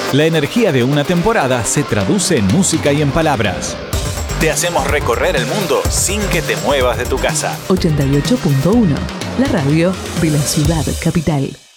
La energía de una temporada se traduce en música y en palabras. Te hacemos recorrer el mundo sin que te muevas de tu casa. 88.1, la radio de la ciudad capital.